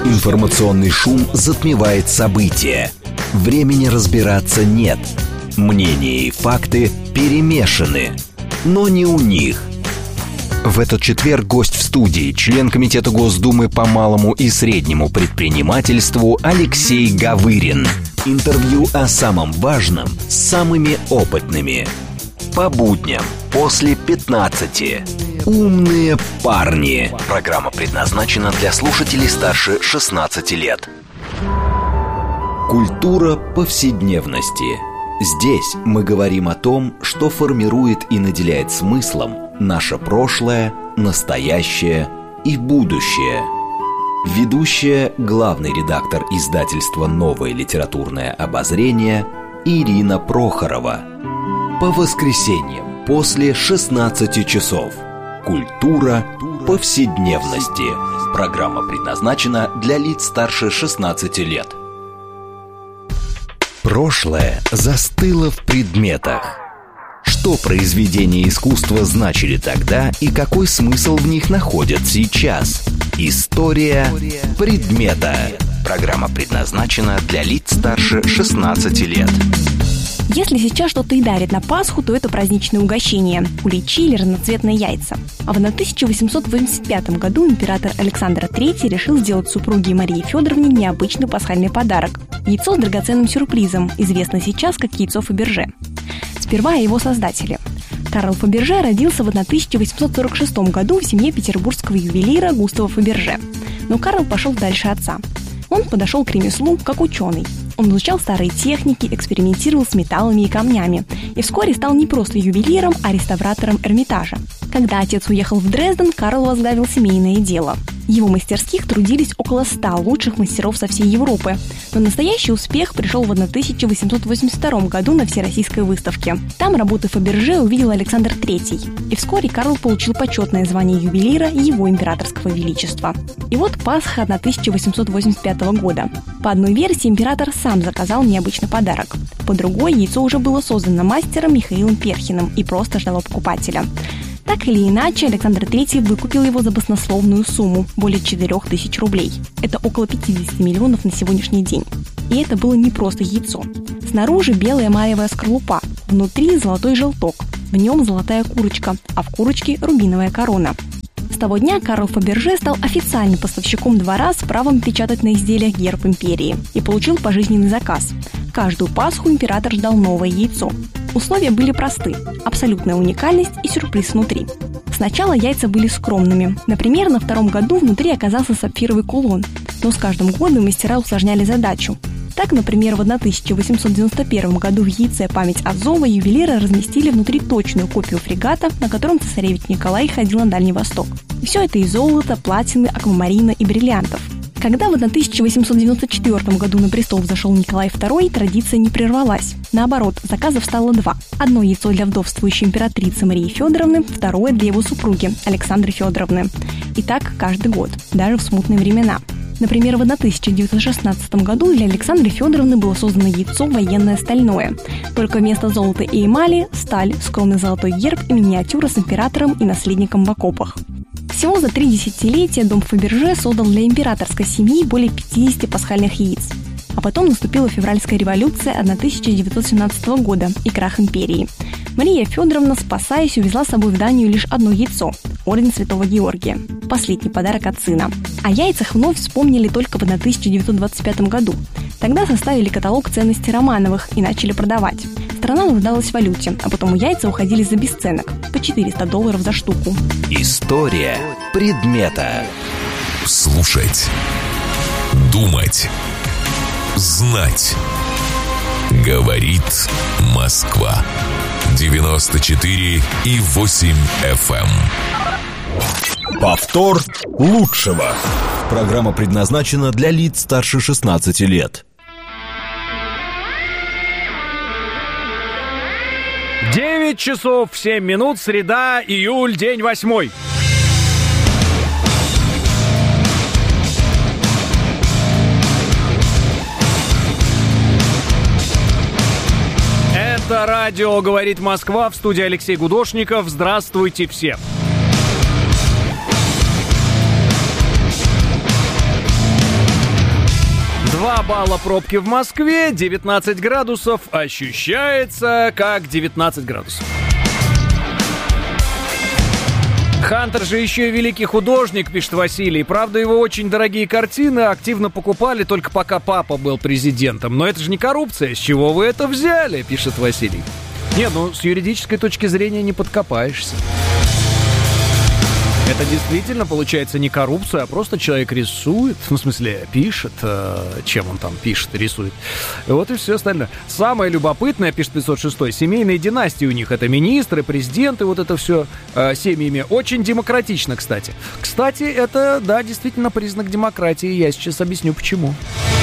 Информационный шум затмевает события. Времени разбираться нет. Мнения и факты перемешаны. Но не у них. В этот четверг гость в студии, член Комитета Госдумы по малому и среднему предпринимательству Алексей Гавырин. Интервью о самом важном с самыми опытными. По будням после 15. Умные парни. Программа предназначена для слушателей старше 16 лет. Культура повседневности. Здесь мы говорим о том, что формирует и наделяет смыслом наше прошлое, настоящее и будущее. Ведущая, главный редактор издательства «Новое литературное обозрение» Ирина Прохорова. По воскресеньям после 16 часов. Культура повседневности. Программа предназначена для лиц старше 16 лет. Прошлое застыло в предметах. Что произведения искусства значили тогда и какой смысл в них находят сейчас? История предмета. Программа предназначена для лиц старше 16 лет. Если сейчас что-то и дарит на Пасху, то это праздничное угощение – куличи или разноцветные яйца. А в 1885 году император Александр III решил сделать супруге Марии Федоровне необычный пасхальный подарок – яйцо с драгоценным сюрпризом, известно сейчас как яйцо Фаберже. Сперва о его создателе. Карл Фаберже родился в 1846 году в семье петербургского ювелира Густава Фаберже. Но Карл пошел дальше отца. Он подошел к ремеслу как ученый. Он изучал старые техники, экспериментировал с металлами и камнями и вскоре стал не просто ювелиром, а реставратором Эрмитажа. Когда отец уехал в Дрезден, Карл возглавил семейное дело. В его мастерских трудились около 100 лучших мастеров со всей Европы. Но настоящий успех пришел в 1882 году на Всероссийской выставке. Там работы Фаберже увидел Александр III. И вскоре Карл получил почетное звание ювелира Его Императорского Величества. И вот Пасха 1885 года. По одной версии император сам заказал необычный подарок. По другой, яйцо уже было создано мастером Михаилом Перхиным и просто ждало покупателя. Так или иначе, Александр III выкупил его за баснословную сумму – более 4000 рублей. Это около 50 миллионов на сегодняшний день. И это было не просто яйцо. Снаружи белая маевая скорлупа, внутри золотой желток, в нем золотая курочка, а в курочке рубиновая корона. С того дня Карл Фаберже стал официальным поставщиком двора с правом печатать на изделиях герб империи и получил пожизненный заказ. Каждую Пасху император ждал новое яйцо. Условия были просты – абсолютная уникальность и сюрприз внутри. Сначала яйца были скромными. Например, на втором году внутри оказался сапфировый кулон. Но с каждым годом мастера усложняли задачу. Так, например, в 1891 году в яйце «Память Азова» ювелиры разместили внутри точную копию фрегата, на котором цесаревич Николай ходил на Дальний Восток. И все это из золота, платины, аквамарина и бриллиантов. Когда в 1894 году на престол взошел Николай II, традиция не прервалась. Наоборот, заказов стало 2. Одно яйцо для вдовствующей императрицы Марии Федоровны, второе для его супруги Александры Федоровны. И так каждый год, даже в смутные времена. Например, в 1916 году для Александры Федоровны было создано яйцо военное стальное. Только вместо золота и эмали – сталь, скромный золотой герб и миниатюра с императором и наследником в окопах. Всего за 3 десятилетия дом Фаберже создал для императорской семьи более 50 пасхальных яиц. А потом наступила февральская революция 1917 года и крах империи. Мария Федоровна, спасаясь, увезла с собой в Данию лишь одно яйцо – орден Святого Георгия, последний подарок от сына. О яйцах вновь вспомнили только в 1925 году. Тогда составили каталог ценностей Романовых и начали продавать. Страна нуждалась в валюте, а потом яйца уходили за бесценок – по $400 за штуку. История предмета. Слушать, думать, знать. Говорит Москва. 94,8 FM. Повтор лучшего. Программа предназначена для лиц старше 16 лет. 9 часов 7 минут, среда, июль, день 8. Это радио «Говорит Москва», в студии Алексей Гудошников. Здравствуйте все. 2 балла пробки в Москве, 19 градусов, ощущается как 19 градусов. Хантер же еще и великий художник, пишет Василий. Правда, его очень дорогие картины активно покупали только пока папа был президентом. Но это же не коррупция. С чего вы это взяли, пишет Василий. Не, ну с юридической точки зрения не подкопаешься. Это действительно получается не коррупция, а просто человек рисует, в смысле пишет, чем он там пишет, рисует. Вот и все остальное. Самое любопытное, пишет 506, семейные династии у них, это министры, президенты, вот это все семьями. Очень демократично, кстати. Кстати, это, да, действительно признак демократии, я сейчас объясню почему.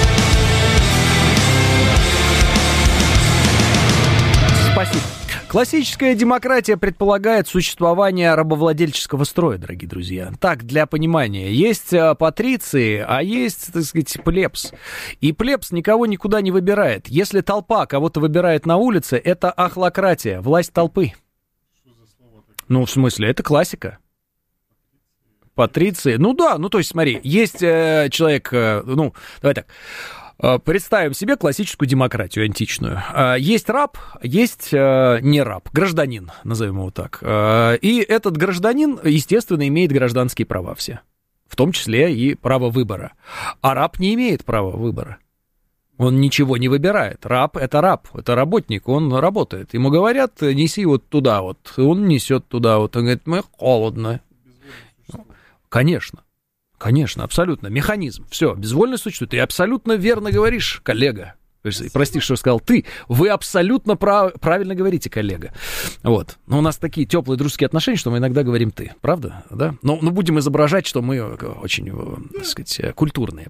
Спасибо. Классическая демократия предполагает существование рабовладельческого строя, дорогие друзья. Так, для понимания, есть патриции, а есть, так сказать, плебс. И плебс никого никуда не выбирает. Если толпа кого-то выбирает на улице, это ахлократия, власть толпы. Ну, в смысле, это классика. Патриции, ну да, ну то есть смотри, есть человек, ну, давай так. Представим себе классическую демократию античную. Есть раб, есть не раб, гражданин, назовем его так. И этот гражданин, естественно, имеет гражданские права все, в том числе и право выбора. А раб не имеет права выбора. Он ничего не выбирает. Раб, это работник, он работает. Ему говорят, неси вот туда вот, он несет туда вот. Он говорит, мне холодно. Конечно. Конечно, абсолютно. Механизм. Все, безвольность существует. Ты абсолютно верно говоришь, коллега. Прости, что сказал ты. Вы абсолютно правильно говорите, коллега. Вот. Но у нас такие теплые дружеские отношения, что мы иногда говорим ты. Правда? Да? Но будем изображать, что мы очень, так сказать, культурные.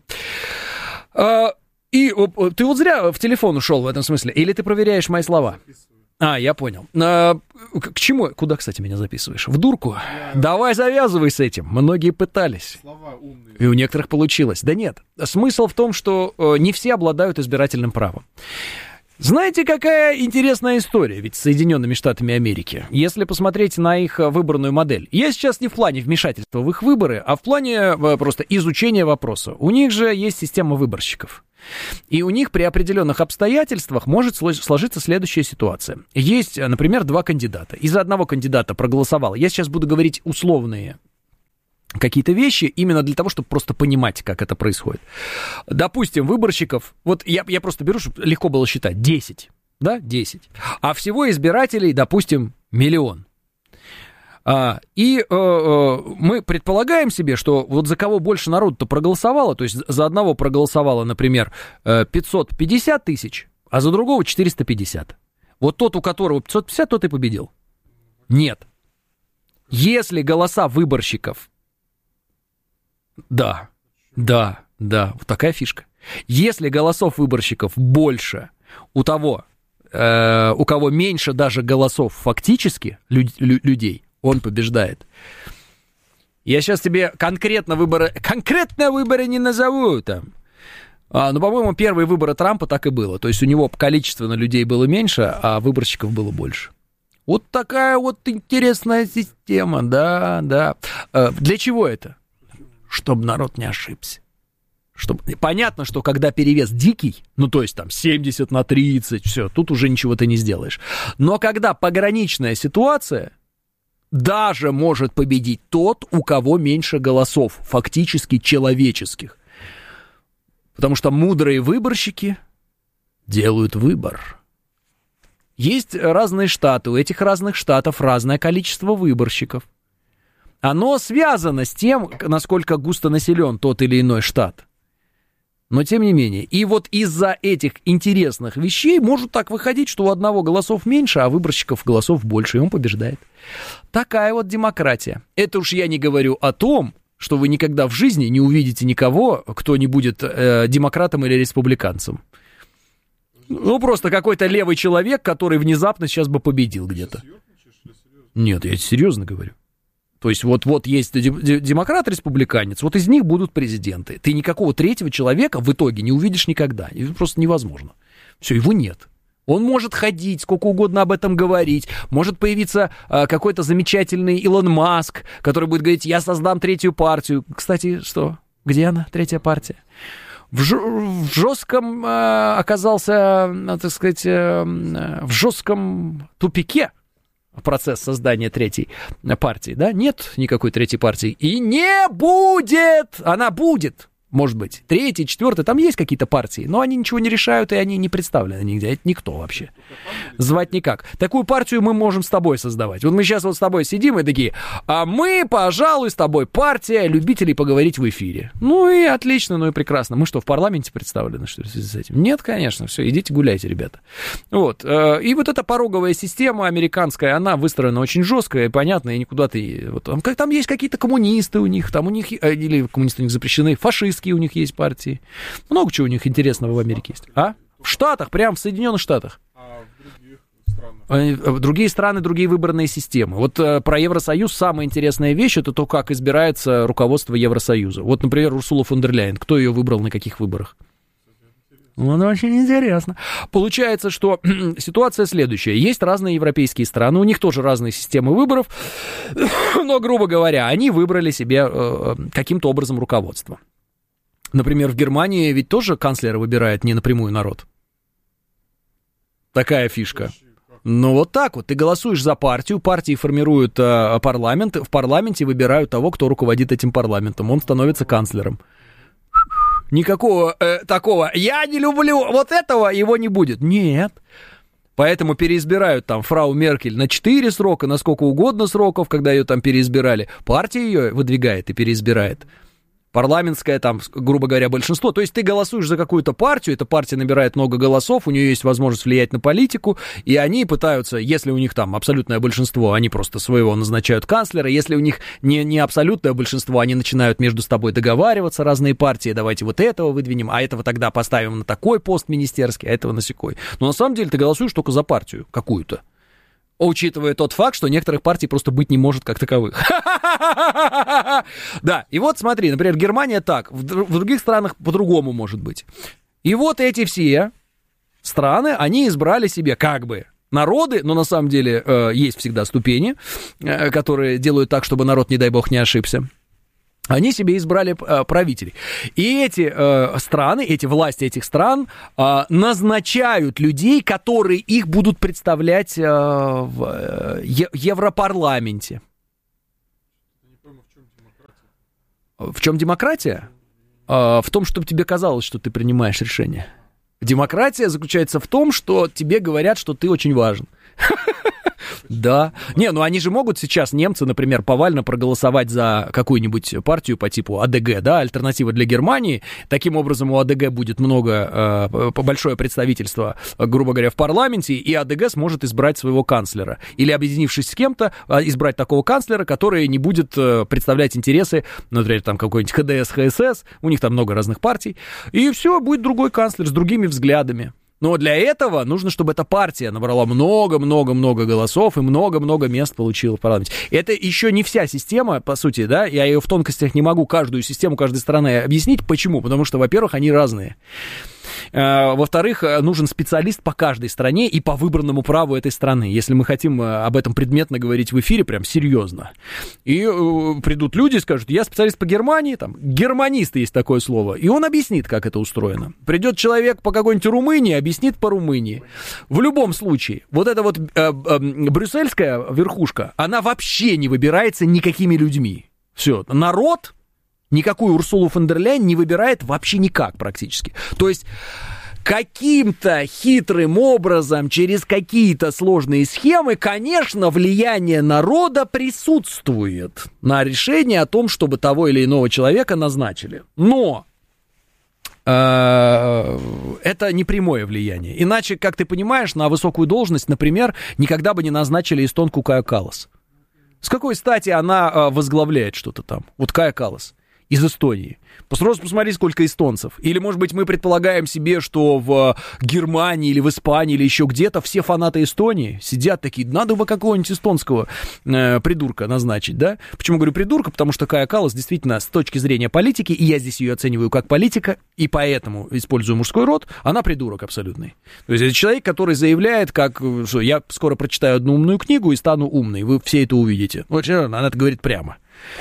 И ты вот зря в телефон ушел в этом смысле. Или ты проверяешь мои слова? Я понял. К чему? Куда, кстати, меня записываешь? В дурку? Давай завязывай с этим. Многие пытались. Слова умные. И у некоторых получилось. Да нет. Смысл в том, что не все обладают избирательным правом. Знаете, какая интересная история ведь с Соединенными Штатами Америки? Если посмотреть на их выборную модель. Я сейчас не в плане вмешательства в их выборы, а в плане просто изучения вопроса. У них же есть система выборщиков. И у них при определенных обстоятельствах может сложиться следующая ситуация. Есть, например, 2 кандидата. И за одного кандидата проголосовал. Я сейчас буду говорить условные какие-то вещи именно для того, чтобы просто понимать, как это происходит. Допустим, выборщиков, вот я просто беру, чтобы легко было считать, 10, да, 10. А всего избирателей, допустим, 1 000 000. И мы предполагаем себе, что вот за кого больше народу-то проголосовало, то есть за одного проголосовало, например, 550 тысяч, а за другого 450. Вот тот, у которого 550, тот и победил. Нет. Если голоса выборщиков... Да, вот такая фишка. Если голосов выборщиков больше у того, у кого меньше даже голосов фактически людей, он побеждает. Я сейчас тебе конкретно выборы не назову там. Но, по-моему, первые выборы Трампа так и было. То есть у него количественно людей было меньше, а выборщиков было больше. Вот такая вот интересная система, да. Для чего это? Чтобы народ не ошибся. Понятно, что когда перевес дикий, ну, то есть там 70-30, все, тут уже ничего ты не сделаешь. Но когда пограничная ситуация... Даже может победить тот, у кого меньше голосов, фактически человеческих. Потому что мудрые выборщики делают выбор. Есть разные штаты, у этих разных штатов разное количество выборщиков. Оно связано с тем, насколько густо населен тот или иной штат. Но тем не менее. И вот из-за этих интересных вещей может так выходить, что у одного голосов меньше, а выборщиков голосов больше, и он побеждает. Такая вот демократия. Это уж я не говорю о том, что вы никогда в жизни не увидите никого, кто не будет демократом или республиканцем. Ну, просто какой-то левый человек, который внезапно сейчас бы победил где-то. Нет, я серьезно говорю. То есть вот есть демократ-республиканец, вот из них будут президенты. Ты никакого третьего человека в итоге не увидишь никогда. Это просто невозможно. Все, его нет. Он может ходить, сколько угодно об этом говорить. Может появиться какой-то замечательный Илон Маск, который будет говорить, я создам третью партию. Кстати, что? Где она, третья партия? в жестком оказался, так сказать, в жестком тупике процесс создания третьей партии, да? Нет никакой третьей партии. И не будет! Она будет! Может быть, третий, четвертый, там есть какие-то партии, но они ничего не решают, и они не представлены нигде. Это никто вообще. Звать никак. Такую партию мы можем с тобой создавать. Вот мы сейчас вот с тобой сидим и такие, а мы, пожалуй, с тобой партия любителей поговорить в эфире. Ну и отлично, ну и прекрасно. Мы что, в парламенте представлены, что ли, в связи с этим? Нет, конечно, все, идите гуляйте, ребята. Вот. И вот эта пороговая система американская, она выстроена очень жестко и понятно, и никуда ты... Вот, там есть какие-то коммунисты у них, там у них, или коммунисты у них запрещены, фашисты, у них есть партии. Много чего у них интересного в Америке есть. А? В Штатах, прям в Соединенных Штатах. А в других странах? Другие страны, другие выборные системы. Вот про Евросоюз самая интересная вещь, это то, как избирается руководство Евросоюза. Вот, например, Урсула фон дер Ляйен. Кто ее выбрал, на каких выборах? Ну, это очень интересно. Получается, что ситуация следующая. Есть разные европейские страны, у них тоже разные системы выборов, но, грубо говоря, они выбрали себе каким-то образом руководство. Например, в Германии ведь тоже канцлера выбирает не напрямую народ. Такая фишка. Ну, вот так вот. Ты голосуешь за партию, партии формируют парламент, в парламенте выбирают того, кто руководит этим парламентом. Он становится канцлером. Никакого такого «я не люблю вот этого», его не будет. Нет. Поэтому переизбирают там фрау Меркель на 4 срока, на сколько угодно сроков, когда ее там переизбирали. Партия ее выдвигает и переизбирает. Парламентское, там, грубо говоря, большинство. То есть ты голосуешь за какую-то партию, эта партия набирает много голосов, у нее есть возможность влиять на политику, и они пытаются, если у них там абсолютное большинство, они просто своего назначают канцлера, если у них не абсолютное большинство, они начинают между собой договариваться, разные партии, давайте вот этого выдвинем, а этого тогда поставим на такой пост министерский, а этого на сякой. Но на самом деле ты голосуешь только за партию какую-то. Учитывая тот факт, что некоторых партий просто быть не может как таковых. Да, и вот смотри, например, Германия так, в других странах по-другому может быть. И вот эти все страны, они избрали себе как бы народы, но на самом деле есть всегда ступени, которые делают так, чтобы народ, не дай бог, не ошибся. Они себе избрали правителей. И эти страны, эти власти этих стран назначают людей, которые их будут представлять в Европарламенте. Не пойму, в чем демократия? В чем демократия? В том, чтобы тебе казалось, что ты принимаешь решение. Демократия заключается в том, что тебе говорят, что ты очень важен. Да. Не, ну они же могут сейчас, немцы, например, повально проголосовать за какую-нибудь партию по типу АДГ, да, альтернатива для Германии. Таким образом, у АДГ будет большое представительство, грубо говоря, в парламенте, и АДГ сможет избрать своего канцлера. Или, объединившись с кем-то, избрать такого канцлера, который не будет представлять интересы, например, там какой-нибудь ХДС, ХСС, у них там много разных партий, и все, будет другой канцлер с другими взглядами. Но для этого нужно, чтобы эта партия набрала много-много-много голосов и много-много мест получила в парламенте. Это еще не вся система, по сути, да, я ее в тонкостях не могу каждую систему каждой страны объяснить. Почему? Потому что, во-первых, они разные. Во-вторых, нужен специалист по каждой стране и по выбранному праву этой страны, если мы хотим об этом предметно говорить в эфире, прям серьезно. И придут люди и скажут, я специалист по Германии, там, германист есть такое слово, и он объяснит, как это устроено. Придет человек по какой-нибудь Румынии, объяснит по Румынии. В любом случае, вот эта вот брюссельская верхушка, она вообще не выбирается никакими людьми. Все, народ... Никакую Урсулу фон дер Ляйен не выбирает вообще никак практически. То есть каким-то хитрым образом, через какие-то сложные схемы, конечно, влияние народа присутствует на решение о том, чтобы того или иного человека назначили. Но это не прямое влияние. Иначе, как ты понимаешь, на высокую должность, например, никогда бы не назначили эстонку Кая Каллас. С какой стати она возглавляет что-то там? Вот Кая Каллас. Из Эстонии. Просто посмотри, сколько эстонцев. Или, может быть, мы предполагаем себе, что в Германии или в Испании или еще где-то все фанаты Эстонии сидят такие, надо бы какого-нибудь эстонского придурка назначить, да? Почему говорю придурка? Потому что Кая Каллас действительно с точки зрения политики, и я здесь ее оцениваю как политика, и поэтому использую мужской род, она придурок абсолютный. То есть это человек, который заявляет, как, что я скоро прочитаю одну умную книгу и стану умной. Вы все это увидите. Вот она это говорит прямо.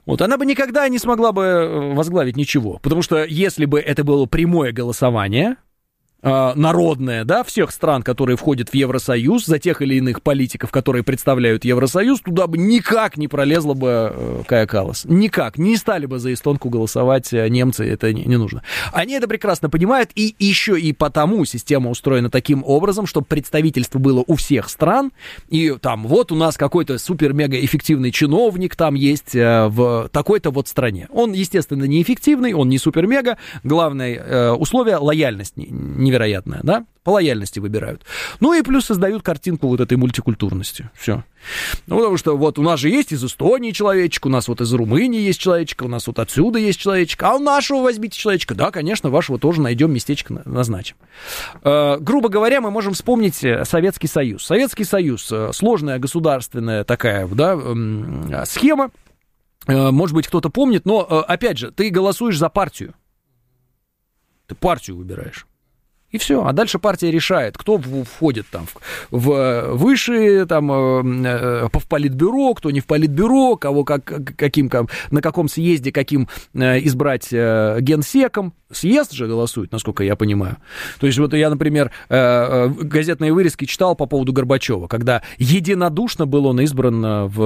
Вот, она бы никогда не смогла бы возглавить ничего, потому что если бы это было прямое голосование, народное, да, всех стран, которые входят в Евросоюз, за тех или иных политиков, которые представляют Евросоюз, туда бы никак не пролезла бы Кая Каллас. Никак. Не стали бы за эстонку голосовать немцы, это не нужно. Они это прекрасно понимают, и еще и потому система устроена таким образом, чтобы представительство было у всех стран, и там вот у нас какой-то супер-мега-эффективный чиновник там есть в такой-то вот стране. Он, естественно, неэффективный, он не супер-мега, главное условие — лояльность невероятная, да, по лояльности выбирают. Ну и плюс создают картинку вот этой мультикультурности, все. Ну, потому что вот у нас же есть из Эстонии человечек, у нас вот из Румынии есть человечек, у нас вот отсюда есть человечек, а у нашего возьмите человечка. Да, конечно, вашего тоже найдем, местечко назначим. Грубо говоря, мы можем вспомнить Советский Союз. Советский Союз — сложная государственная такая, да, схема. Может быть, кто-то помнит, но, опять же, ты голосуешь за партию. Ты партию выбираешь. И все, а дальше партия решает, кто входит там в высшие, там, в политбюро, кто не в политбюро, кого каким, на каком съезде каким избрать генсеком. Съезд же голосует, насколько я понимаю. То есть вот я, например, газетные вырезки читал по поводу Горбачева, когда единодушно был он избран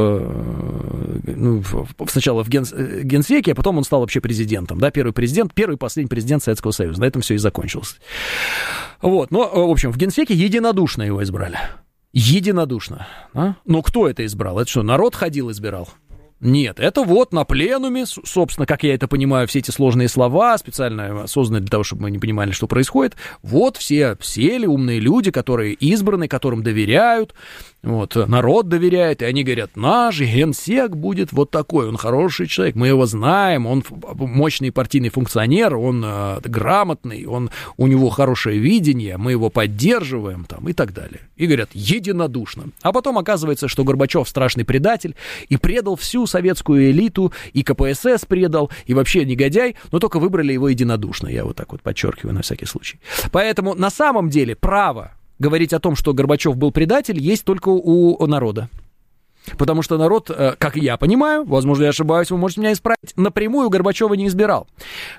сначала в генсеке, а потом он стал вообще президентом, да, первый и последний президент Советского Союза. На этом все и закончилось. Вот, но, в общем, в генсеке единодушно его избрали. Единодушно. Да? Но кто это избрал? Это что, народ ходил, избирал? Нет, это вот на пленуме, собственно, как я это понимаю, все эти сложные слова, специально созданы для того, чтобы мы не понимали, что происходит. Вот все сели, умные люди, которые избраны, которым доверяют, вот, народ доверяет, и они говорят, наш генсек будет вот такой, он хороший человек, мы его знаем, он мощный партийный функционер, он грамотный, у него хорошее видение, мы его поддерживаем, там, и так далее. И говорят, единодушно. А потом оказывается, что Горбачев страшный предатель и предал всю советскую элиту, и КПСС предал, и вообще негодяй, но только выбрали его единодушно, я вот так вот подчеркиваю на всякий случай. Поэтому на самом деле право говорить о том, что Горбачев был предатель, есть только у народа. Потому что народ, как я понимаю, возможно, я ошибаюсь, вы можете меня исправить, напрямую Горбачева не избирал.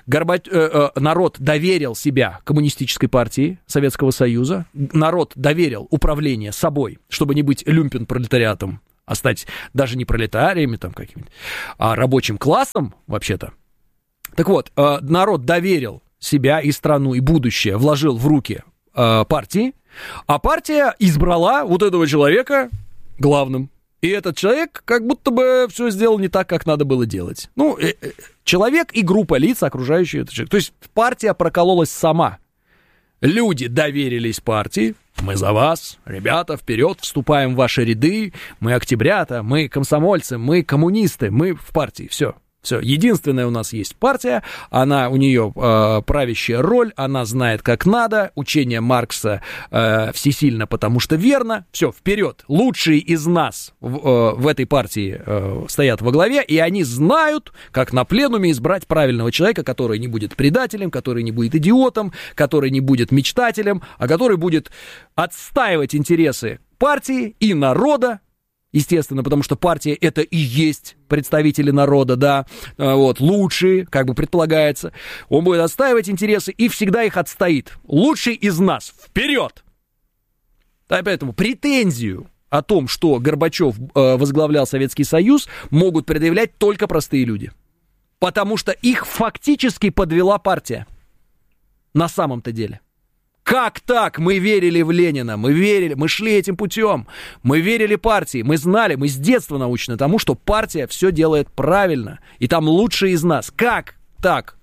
Народ доверил себя коммунистической партии Советского Союза, народ доверил управление собой, чтобы не быть люмпен-пролетариатом, а стать даже не пролетариями там какими-то, а рабочим классом вообще-то. Так вот, народ доверил себя и страну, и будущее вложил в руки партии, а партия избрала вот этого человека главным. И этот человек как будто бы все сделал не так, как надо было делать. Ну, человек и группа лиц, окружающие этот человек. То есть партия прокололась сама. Люди доверились партии. Мы за вас, ребята, вперед, вступаем в ваши ряды. Мы октябрята, мы комсомольцы, мы коммунисты, мы в партии. Все. Все, единственная у нас есть партия, у нее правящая роль, она знает, как надо, учение Маркса всесильно, потому что верно, все, вперед, лучшие из нас в этой партии стоят во главе, и они знают, как на пленуме избрать правильного человека, который не будет предателем, который не будет идиотом, который не будет мечтателем, а который будет отстаивать интересы партии и народа. Естественно, потому что партия — это и есть представители народа, да, вот, лучшие, как бы предполагается. Он будет отстаивать интересы и всегда их отстоит. Лучший из нас, вперед! А поэтому претензию о том, что Горбачев возглавлял Советский Союз, могут предъявлять только простые люди. Потому что их фактически подвела партия. На самом-то деле. Как так? Мы верили в Ленина, мы шли этим путем, мы верили партии, мы знали, мы с детства научены тому, что партия все делает правильно, и там лучшие из нас. Как так?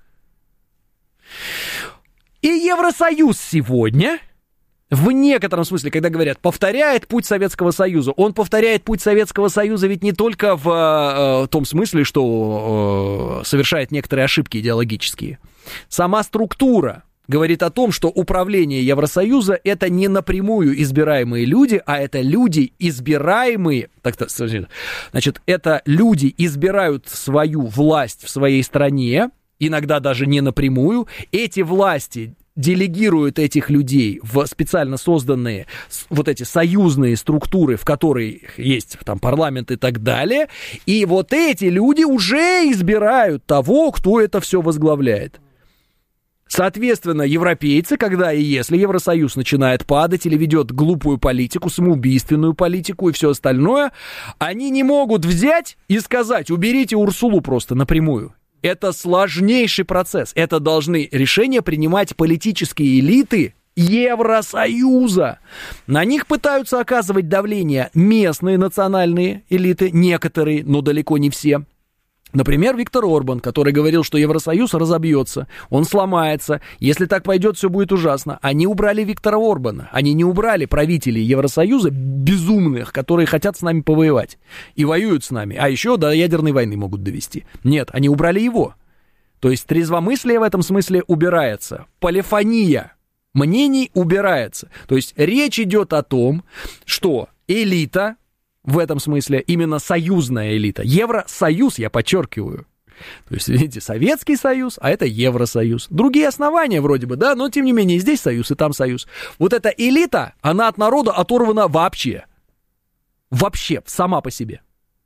И Евросоюз сегодня, в некотором смысле, когда говорят, повторяет путь Советского Союза, он повторяет путь Советского Союза ведь не только в том смысле, что совершает некоторые ошибки идеологические. Сама структура говорит о том, что управление Евросоюза — это не напрямую избираемые люди, а это люди избираемые, значит, это люди избирают свою власть в своей стране, иногда даже не напрямую, эти власти делегируют этих людей в специально созданные вот эти союзные структуры, в которых есть там парламент и так далее, и вот эти люди уже избирают того, кто это все возглавляет. Соответственно, европейцы, когда и если Евросоюз начинает падать или ведет глупую политику, самоубийственную политику и все остальное, они не могут взять и сказать: уберите Урсулу просто напрямую. Это сложнейший процесс. Это должны решения принимать политические элиты Евросоюза. На них пытаются оказывать давление местные национальные элиты, некоторые, но далеко не все. Например, Виктор Орбан, который говорил, что Евросоюз разобьется, он сломается, если так пойдет, все будет ужасно. Они убрали Виктора Орбана, они не убрали правителей Евросоюза безумных, которые хотят с нами повоевать и воюют с нами, а еще до ядерной войны могут довести. Нет, они убрали его. То есть трезвомыслие в этом смысле убирается, полифония мнений убирается. То есть речь идет о том, что элита, в этом смысле именно союзная элита. Евросоюз, я подчеркиваю. То есть, видите, Советский Союз, а это Евросоюз. Другие основания вроде бы, да, но тем не менее здесь союз и там союз. Вот эта элита, она от народа оторвана вообще. Вообще, сама по себе.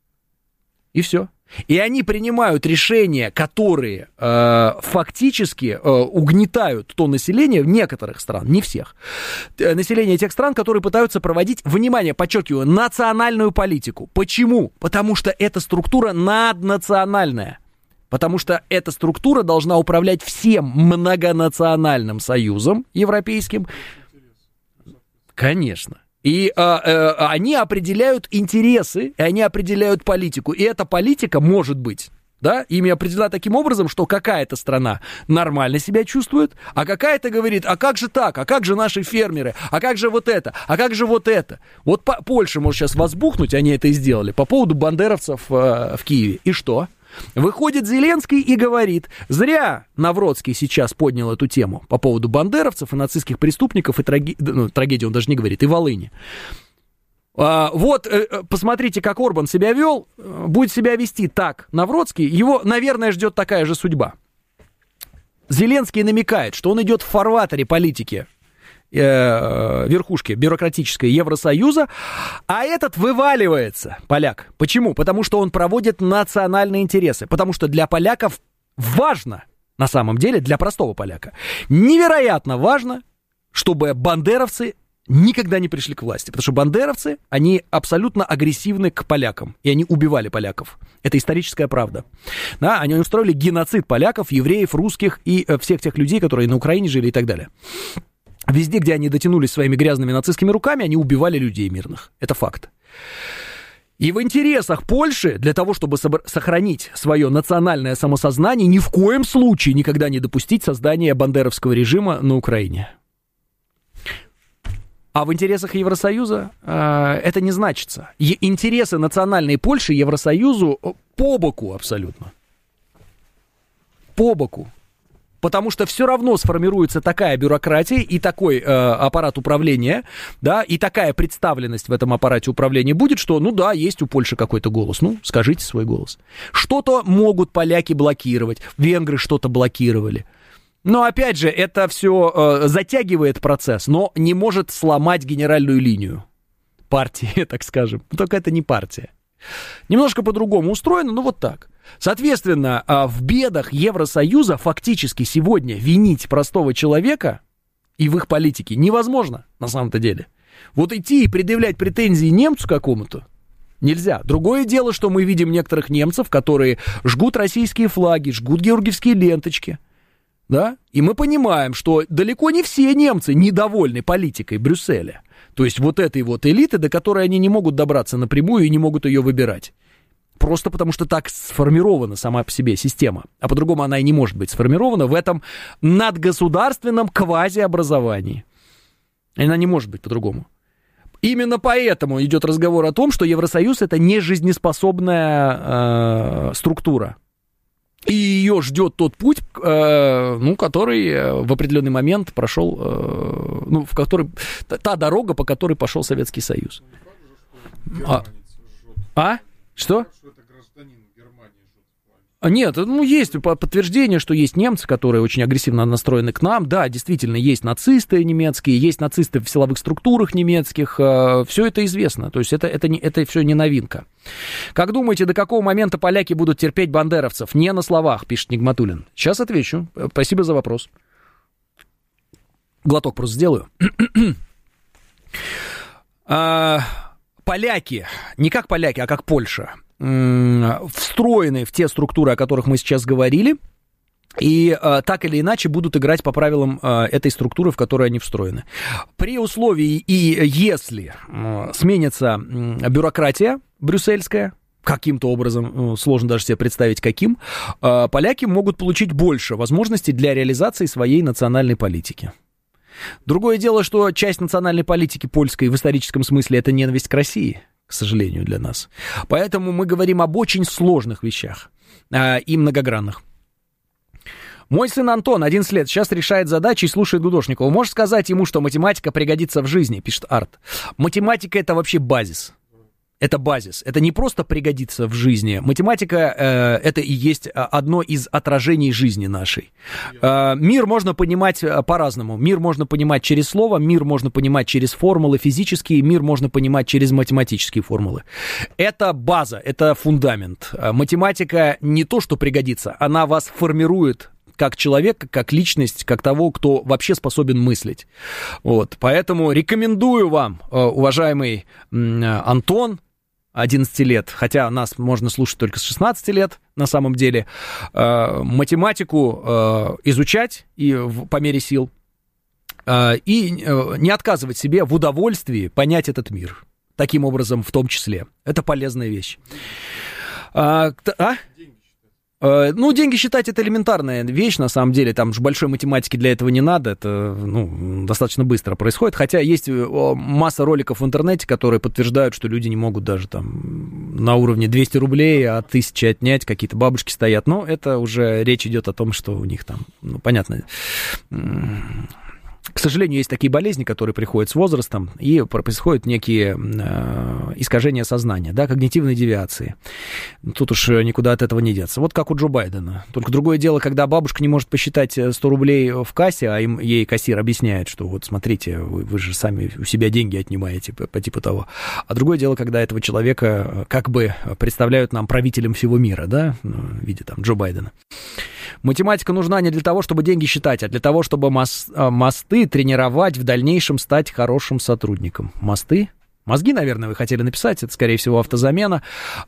И все. И они принимают решения, которые фактически угнетают то население некоторых стран, не всех, население тех стран, которые пытаются проводить, внимание, подчеркиваю, национальную политику. Почему? Потому что эта структура наднациональная. Потому что эта структура должна управлять всем многонациональным союзом европейским. Конечно. И они определяют интересы, и они определяют политику. И эта политика может быть, да, ими определена таким образом, что какая-то страна нормально себя чувствует, а какая-то говорит: а как же так, а как же наши фермеры, а как же вот это, а как же вот это. Вот Польша может сейчас возбухнуть, они это и сделали, по поводу бандеровцев в Киеве. И что? Выходит Зеленский и говорит: зря Навроцкий сейчас поднял эту тему по поводу бандеровцев и нацистских преступников, и трагедии он даже не говорит, и Волыни. Вот, посмотрите, как Орбан себя вел, будет себя вести так Навроцкий, его, наверное, ждет такая же судьба. Зеленский намекает, что он идет в фарватере политики верхушки бюрократической Евросоюза, а этот вываливается, поляк. Почему? Потому что он проводит национальные интересы, потому что для поляков важно, на самом деле, для простого поляка, невероятно важно, чтобы бандеровцы никогда не пришли к власти, потому что бандеровцы, они абсолютно агрессивны к полякам, и они убивали поляков. Это историческая правда. Да, они устроили геноцид поляков, евреев, русских и всех тех людей, которые на Украине жили и так далее. Везде, где они дотянулись своими грязными нацистскими руками, они убивали людей мирных. Это факт. И в интересах Польши, для того, чтобы сохранить свое национальное самосознание, ни в коем случае никогда не допустить создания бандеровского режима на Украине. А в интересах Евросоюза это не значится. Интересы национальной Польши Евросоюзу по боку абсолютно. По боку. Потому что все равно сформируется такая бюрократия и такой аппарат управления, да, и такая представленность в этом аппарате управления будет, что, ну да, есть у Польши какой-то голос, ну, скажите свой голос. Что-то могут поляки блокировать, венгры что-то блокировали. Но, опять же, это все затягивает процесс, но не может сломать генеральную линию партии, так скажем. Только это не партия. Немножко по-другому устроено, но вот так. Соответственно, в бедах Евросоюза фактически сегодня винить простого человека и в их политике невозможно на самом-то деле. Вот идти и предъявлять претензии немцу какому-то нельзя. Другое дело, что мы видим некоторых немцев, которые жгут российские флаги, жгут георгиевские ленточки. Да? И мы понимаем, что далеко не все немцы недовольны политикой Брюсселя. То есть вот этой вот элиты, до которой они не могут добраться напрямую и не могут ее выбирать. Просто потому что так сформирована сама по себе система. А по-другому она и не может быть сформирована в этом надгосударственном квазиобразовании. Она не может быть по-другому. Именно поэтому идет разговор о том, что Евросоюз — это не жизнеспособная структура. И ее ждет тот путь, который в определенный момент прошел, в который, та дорога, по которой пошел Советский Союз. Что? Что это гражданин Германии жжет Нет, ну, есть подтверждение, что есть немцы, которые очень агрессивно настроены к нам. Да, действительно, есть нацисты немецкие, есть нацисты в силовых структурах немецких. Все это известно, то есть это все не новинка. Как думаете, до какого момента поляки будут терпеть бандеровцев? Не на словах, пишет Нигматуллин. Сейчас отвечу. Спасибо за вопрос. Глоток просто сделаю. Поляки, не как поляки, а как Польша, встроены в те структуры, о которых мы сейчас говорили, и так или иначе будут играть по правилам этой структуры, в которой они встроены. При условии и если сменится бюрократия брюссельская, каким-то образом, сложно даже себе представить каким, поляки могут получить больше возможностей для реализации своей национальной политики. Другое дело, что часть национальной политики польской в историческом смысле это ненависть к России, к сожалению, для нас. Поэтому мы говорим об очень сложных вещах и многогранных. Мой сын Антон, 11 лет, сейчас решает задачи и слушает Гудошникова. Можешь сказать ему, что математика пригодится в жизни, пишет Арт. Математика — это вообще базис. Это базис. Это не просто пригодится в жизни. Математика это и есть одно из отражений жизни нашей. Мир можно понимать по-разному. Мир можно понимать через слово, мир можно понимать через формулы физические, мир можно понимать через математические формулы. Это база, это фундамент. Математика не то, что пригодится, она вас формирует как человека, как личность, как того, кто вообще способен мыслить. Вот. Поэтому рекомендую вам, уважаемый Антон, 11 лет, хотя нас можно слушать только с 16 лет, на самом деле, математику изучать и по мере сил, и не отказывать себе в удовольствии понять этот мир. Таким образом, в том числе. Это полезная вещь. Ну, деньги считать — это элементарная вещь, на самом деле, там же большой математики для этого не надо, это, достаточно быстро происходит, хотя есть масса роликов в интернете, которые подтверждают, что люди не могут даже там на уровне 200 рублей, а 1000 отнять, какие-то бабушки стоят, но это уже речь идет о том, что у них там, понятно. К сожалению, есть такие болезни, которые приходят с возрастом, и происходят некие искажения сознания, да, когнитивные девиации. Тут уж никуда от этого не деться. Вот как у Джо Байдена. Только другое дело, когда бабушка не может посчитать 100 рублей в кассе, а ей кассир объясняет, что вот смотрите, вы же сами у себя деньги отнимаете, по типу того. А другое дело, когда этого человека как бы представляют нам правителем всего мира, да, в виде там Джо Байдена. Математика нужна не для того, чтобы деньги считать, а для того, чтобы мосты тренировать, в дальнейшем стать хорошим сотрудником. Мосты? Мозги, наверное, вы хотели написать, это, скорее всего, автозамена.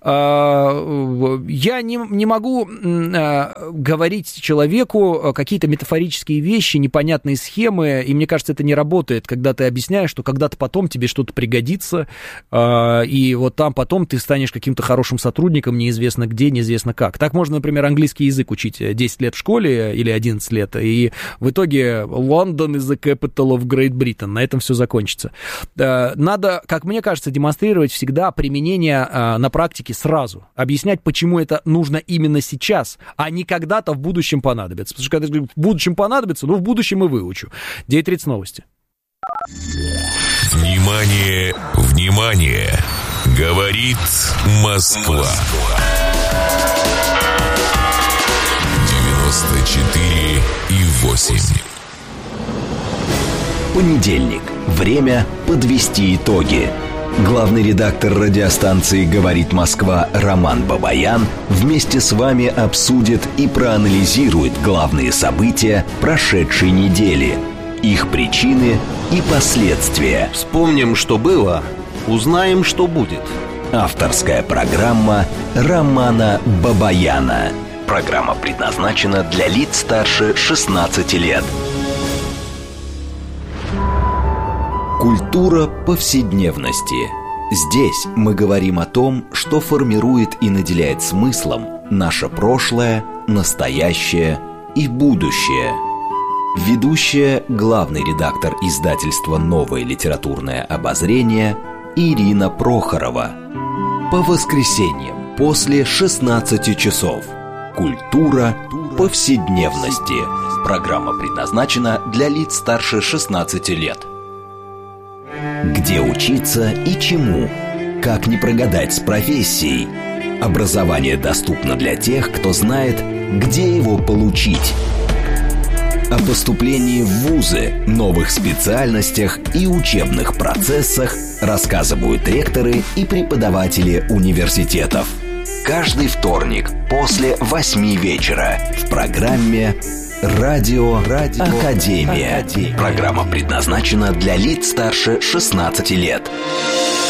Я не могу говорить человеку какие-то метафорические вещи, непонятные схемы, и мне кажется, это не работает, когда ты объясняешь, что когда-то потом тебе что-то пригодится, и вот там потом ты станешь каким-то хорошим сотрудником, неизвестно где, неизвестно как. Так можно, например, английский язык учить 10 лет в школе или 11 лет, и в итоге London is the capital of Great Britain, на этом все закончится. Надо, как мне кажется, демонстрировать всегда применение на практике сразу. Объяснять, почему это нужно именно сейчас, а не когда-то в будущем понадобится. Потому что когда в будущем понадобится, в будущем и выучу. 9:30 новости. Внимание, внимание! Говорит Москва. 94,8. Понедельник. Время подвести итоги. Главный редактор радиостанции «Говорит Москва» Роман Бабаян вместе с вами обсудит и проанализирует главные события прошедшей недели, их причины и последствия. Вспомним, что было, узнаем, что будет. Авторская программа Романа Бабаяна. Программа предназначена для лиц старше 16 лет. Культура повседневности. Здесь мы говорим о том, что формирует и наделяет смыслом наше прошлое, настоящее и будущее. Ведущая, главный редактор издательства «Новое литературное обозрение» Ирина Прохорова. По воскресеньям после 16 часов. Культура повседневности. Программа предназначена для лиц старше 16 лет. Где учиться и чему? Как не прогадать с профессией? Образование доступно для тех, кто знает, где его получить. О поступлении в вузы, новых специальностях и учебных процессах рассказывают ректоры и преподаватели университетов. Каждый вторник после 8 вечера в программе «Радио Академия». Программа предназначена для лиц старше 16 лет.